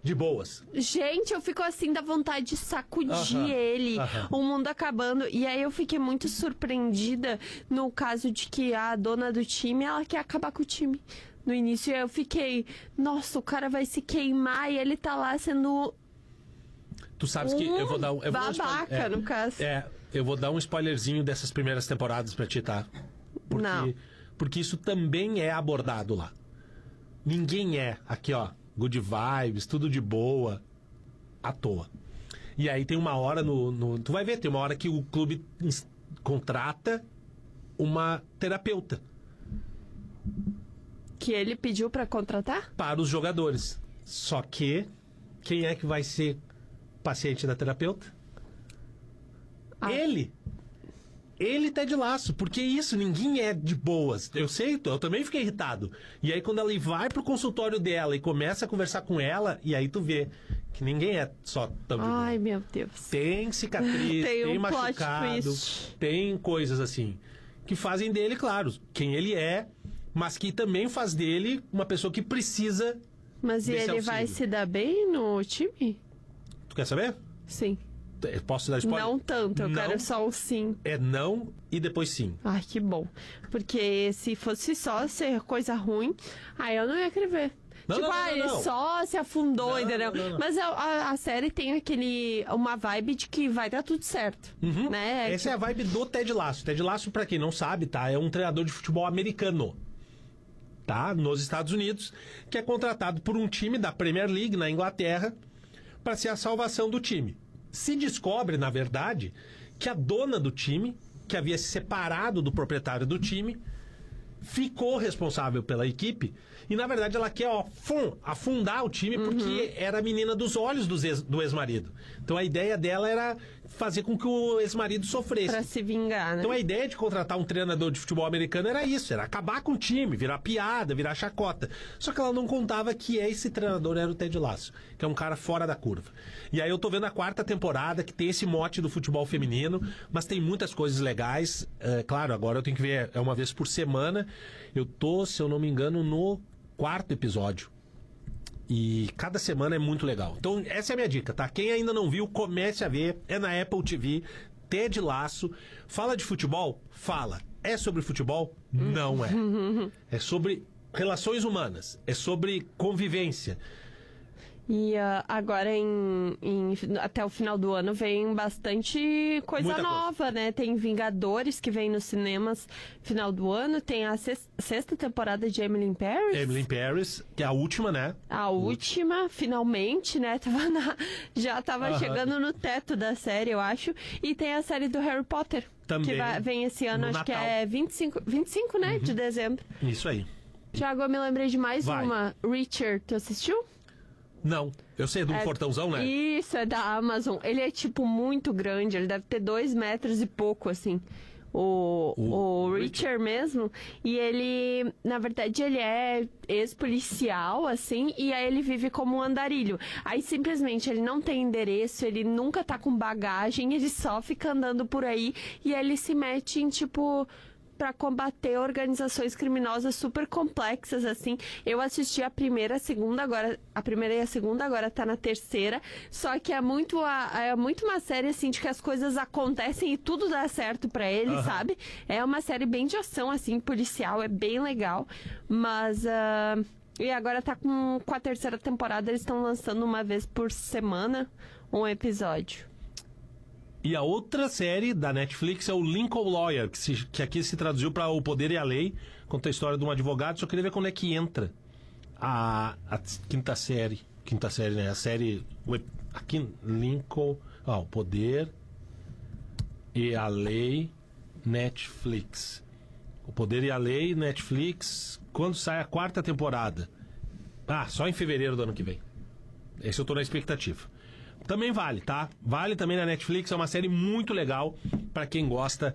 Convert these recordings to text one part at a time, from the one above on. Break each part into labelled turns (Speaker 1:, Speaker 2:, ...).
Speaker 1: De boas.
Speaker 2: Gente, eu fico assim, da vontade de sacudir ele, o mundo acabando. E aí eu fiquei muito surpreendida no caso de que a dona do time, ela quer acabar com o time. No início eu fiquei, nossa, o cara vai se queimar e ele tá lá sendo...
Speaker 1: Tu sabes que eu vou dar um...
Speaker 2: babaca, no caso.
Speaker 1: Eu vou dar um spoilerzinho dessas primeiras temporadas pra ti, tá? Porque isso também é abordado lá. Ninguém aqui ó, good vibes, tudo de boa, à toa. E aí tem uma hora tu vai ver, tem uma hora que o clube contrata uma terapeuta.
Speaker 2: Que ele pediu pra contratar?
Speaker 1: Para os jogadores. Só que, quem é que vai ser paciente da terapeuta? Ele tá de laço, porque isso, ninguém é de boas. Eu sei, eu também fiquei irritado. E aí quando ela vai pro consultório dela e começa a conversar com ela, e aí tu vê que ninguém é só tão de boa.
Speaker 2: Ai, meu Deus.
Speaker 1: Tem cicatriz, tem machucado, tem coisas assim, que fazem dele, claro, quem ele é, mas que também faz dele uma pessoa que precisa.
Speaker 2: Mas e ele
Speaker 1: auxílio.
Speaker 2: vai se dar bem no time?
Speaker 1: Tu quer saber?
Speaker 2: Sim.
Speaker 1: Posso dar spoiler?
Speaker 2: Não tanto, eu
Speaker 1: não,
Speaker 2: quero só o sim.
Speaker 1: É não e depois sim.
Speaker 2: Ai, que bom. Porque se fosse só ser coisa ruim, aí eu não ia querer ver. Ele só se afundou, entendeu?
Speaker 1: Não.
Speaker 2: Mas a série tem uma vibe de que vai dar tudo certo. Né?
Speaker 1: Essa é a vibe do Ted Lasso. Ted Lasso, pra quem não sabe, tá? É um treinador de futebol americano. Tá? Nos Estados Unidos, que é contratado por um time da Premier League na Inglaterra para ser a salvação do time. Se descobre, na verdade, que a dona do time, que havia se separado do proprietário do time, ficou responsável pela equipe e, na verdade, ela quer afundar o time porque era a menina dos olhos do ex-marido. Então, a ideia dela era fazer com que o ex-marido sofresse.
Speaker 2: Pra se vingar, né?
Speaker 1: Então, a ideia de contratar um treinador de futebol americano era isso, era acabar com o time, virar piada, virar chacota. Só que ela não contava que esse treinador era o Ted Lasso, que é um cara fora da curva. E aí eu tô vendo a 4ª temporada, que tem esse mote do futebol feminino, mas tem muitas coisas legais. Claro, agora eu tenho que ver, é uma vez por semana. Eu tô, se eu não me engano, no 4º episódio. E cada semana é muito legal. Então essa é a minha dica, tá? Quem ainda não viu, comece a ver. É na Apple TV, Ted Lasso. Fala de futebol? Fala. É sobre futebol? Não é. É sobre relações humanas. É sobre convivência.
Speaker 2: E agora, até o final do ano, vem bastante coisa nova, né? Tem Vingadores, que vem nos cinemas final do ano. Tem a sexta temporada de Emily in Paris.
Speaker 1: Emily in Paris, que é a última, né?
Speaker 2: A última, finalmente, né? Já tava chegando no teto da série, eu acho. E tem a série do Harry Potter.
Speaker 1: Também.
Speaker 2: Que vem esse ano, acho
Speaker 1: Natal.
Speaker 2: que é 25, né? De dezembro.
Speaker 1: Isso aí.
Speaker 2: Tiago, eu me lembrei de mais uma. Richard, tu assistiu?
Speaker 1: Não, eu sei, de um portãozão, né?
Speaker 2: Isso, é da Amazon. Ele é, tipo, muito grande. Ele deve ter 2 metros e pouco, assim. O Richard mesmo. E ele, na verdade, ele é ex-policial, assim. E aí ele vive como um andarilho. Aí, simplesmente, ele não tem endereço. Ele nunca tá com bagagem. Ele só fica andando por aí. E ele se mete em, tipo... pra combater organizações criminosas super complexas, assim. Eu assisti a primeira, a segunda, agora... A primeira e a segunda, agora tá na terceira. Só que é muito uma série, assim, de que as coisas acontecem e tudo dá certo pra ele, sabe? É uma série bem de ação, assim, policial. É bem legal. Mas... E agora tá com a terceira temporada. Eles estão lançando uma vez por semana um episódio.
Speaker 1: E a outra série da Netflix é o Lincoln Lawyer, que aqui se traduziu para O Poder e a Lei. Conta a história de um advogado. Só queria ver quando é que entra a quinta série. Quinta série, né? A série... Aqui, Lincoln... O Poder e a Lei, Netflix. O Poder e a Lei, Netflix. Quando sai a 4ª temporada? Só em fevereiro do ano que vem. Esse eu tô na expectativa. Também vale, tá? Vale também na Netflix, é uma série muito legal pra quem gosta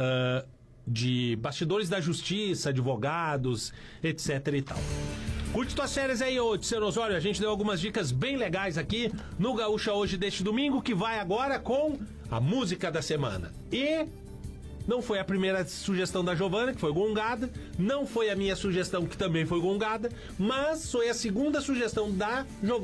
Speaker 1: de bastidores da justiça, advogados, etc e tal. Curte tuas séries aí, ô Ticeno Osório. A gente deu algumas dicas bem legais aqui no Gaúcha Hoje deste domingo, que vai agora com a música da semana. E não foi a primeira sugestão da Giovana, que foi gongada. Não foi a minha sugestão, que também foi gongada. Mas foi a segunda sugestão da Giovana.